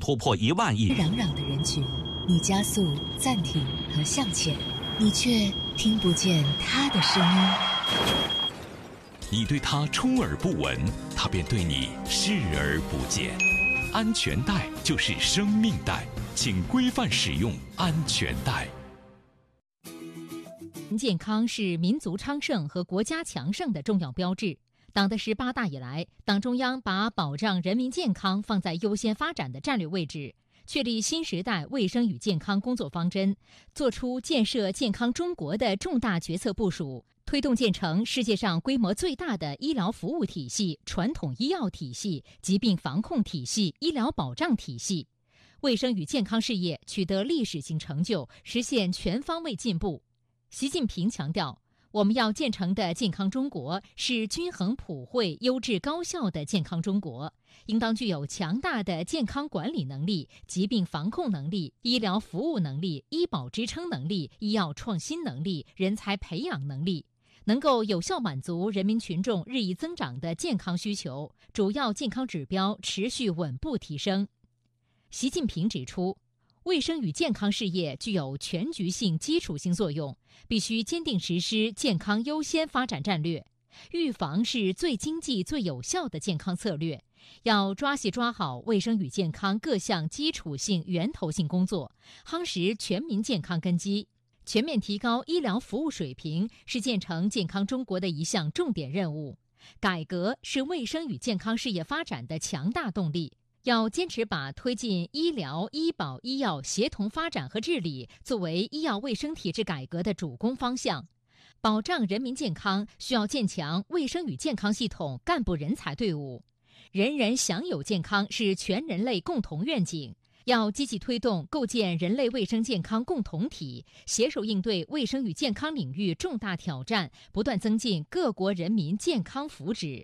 突破1万亿。 嚷嚷的人群，你加速、暂停和向前，你却听不见他的声音。 你对他充耳不闻，他便对你视而不见。安全带就是生命带，请规范使用安全带。 健康是民族昌盛和国家强盛的重要标志。党的18大以来，党中央把保障人民健康放在优先发展的战略位置，确立新时代卫生与健康工作方针，作出建设健康中国的重大决策部署，推动建成世界上规模最大的医疗服务体系、传统医药体系、疾病防控体系、医疗保障体系。卫生与健康事业取得历史性成就，实现全方位进步。习近平强调，我们要建成的健康中国是均衡普惠、优质高效的健康中国，应当具有强大的健康管理能力、疾病防控能力、医疗服务能力、医保支撑能力、医药创新能力、人才培养能力，能够有效满足人民群众日益增长的健康需求，主要健康指标持续稳步提升。习近平指出，卫生与健康事业具有全局性、基础性作用，必须坚定实施健康优先发展战略。预防是最经济、最有效的健康策略，要抓细抓好卫生与健康各项基础性、源头性工作，夯实全民健康根基。全面提高医疗服务水平是建成健康中国的一项重点任务。改革是卫生与健康事业发展的强大动力。要坚持把推进医疗、医保、医药协同发展和治理作为医药卫生体制改革的主攻方向。保障人民健康需要建强卫生与健康系统干部人才队伍。人人享有健康是全人类共同愿景，要积极推动构建人类卫生健康共同体，携手应对卫生与健康领域重大挑战，不断增进各国人民健康福祉。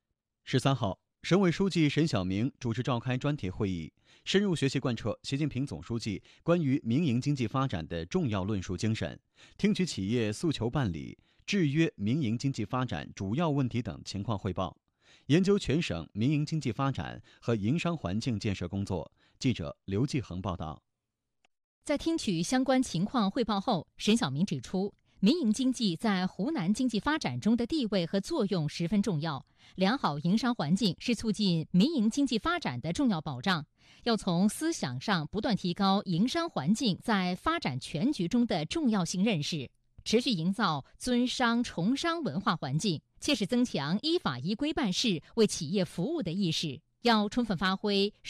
13号，省委书记沈晓明主持召开专题会议，深入学习贯彻习近平总书记关于民营经济发展的重要论述精神，听取企业诉求办理、制约民营经济发展主要问题等情况汇报，研究全省民营经济发展和营商环境建设工作。记者刘继恒报道。 在听取相关情况汇报后，沈晓明指出，民营经济在湖南经济发展中的地位和作用十分重要，良好营商环境是促进民营经济发展的重要保障。要从思想上不断提高营商环境在发展全局中的重要性认识，持续营造尊商崇商文化环境，切实增强依法依规办事、为企业服务的意识。要充分发挥